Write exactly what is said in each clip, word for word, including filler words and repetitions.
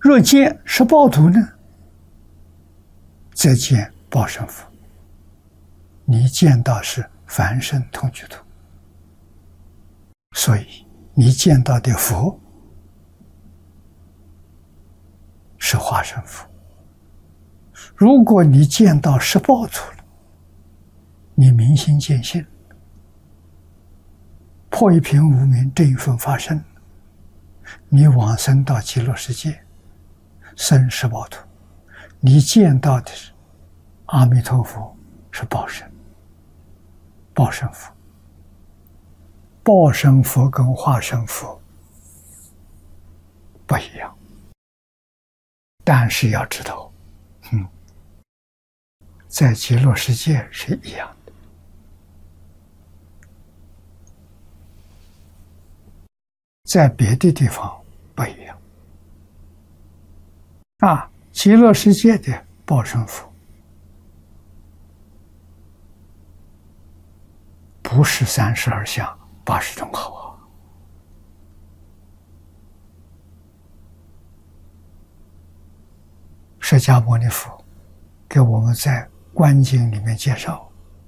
若见十报图呢，则见报身佛。你见到是凡圣同居图，所以你见到的佛是化身佛。如果你见到十报图了，你明心见性，破一品无明，这一份发生，你往生到极乐世界，生十报图，你见到的是阿弥陀佛，是报身，报身佛。报身佛跟化身佛不一样，但是要知道，嗯，在极乐世界是一样的。在别的地方不一样啊！极乐世界的报身佛不是三十二相八十种好啊！释迦牟尼佛给我们在观经里面介绍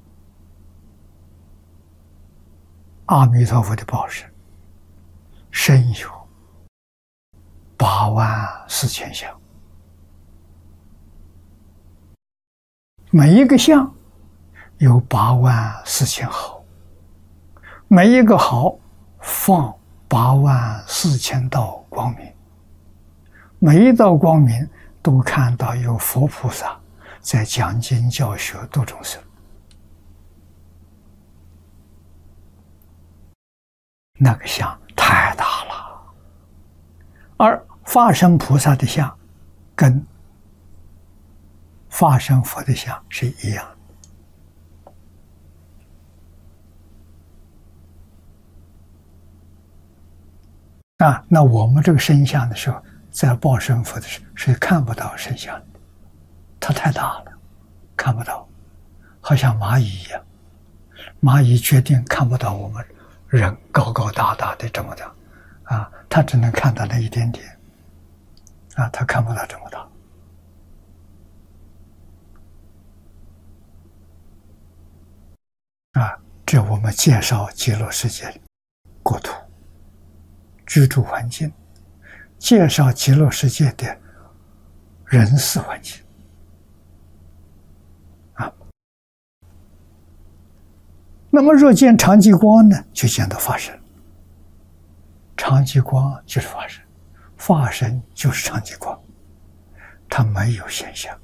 阿弥陀佛的报身。身有八万四千相，每一个相有八万四千毫，每一个毫放八万四千道光明，每一道光明都看到有佛菩萨在讲经教学度众生。那个相太大了，而化身菩萨的像跟化身佛的像是一样的啊。那我们这个身相的时候，在报身佛的时候是看不到身相的，它太大了，看不到，好像蚂蚁一样，蚂蚁决定看不到我们人高高大大的这么大啊，他只能看到那一点点啊，他看不到这么大啊。这我们介绍极乐世界国土居住环境，介绍极乐世界的人事环境啊。那么若见常寂光呢，就见到法身。常寂光就是法身，法身就是常寂光，它没有现象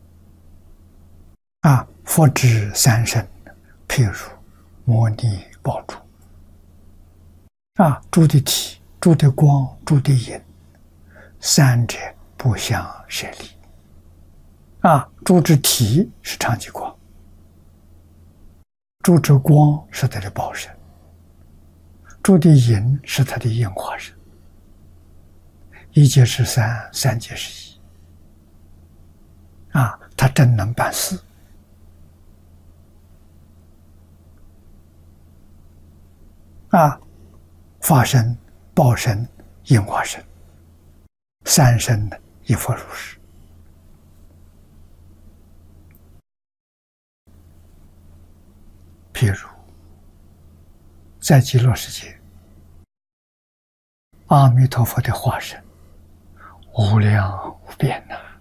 啊。佛指三身，譬如摩尼宝珠啊，珠的体、珠的光、珠的影，三者不相舍离啊。珠之体是常寂光，珠之光是它的报身，珠的影是它的应化身。一界是三，三界是一啊，它真能办事啊。法身、报身、应化身，三身的一佛如是。譬如在极乐世界，阿弥陀佛的化身无量无边呐、啊，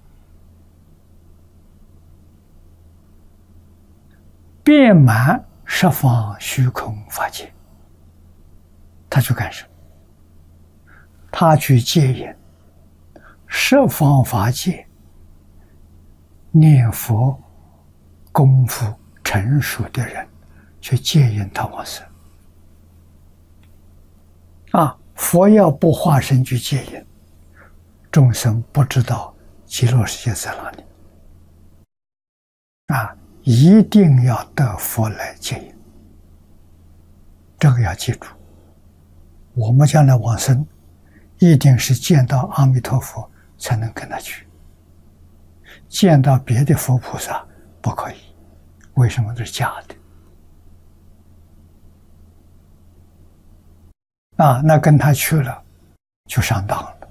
遍满十方虚空法界。他去干什么？他去接引十方法界念佛功夫成熟的人，去接引他往生啊。佛要不化身去接引众生，不知道极乐世界在哪里啊，一定要得佛来接引，这个要记住。我们将来往生一定是见到阿弥陀佛才能跟他去，见到别的佛菩萨不可以。为什么？这是假的啊，那跟他去了就上当了。